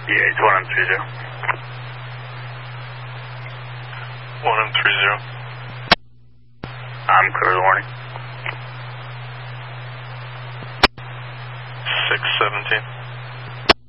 Yeah, it's 1M30. 1M30. I'm clear the warning. 617.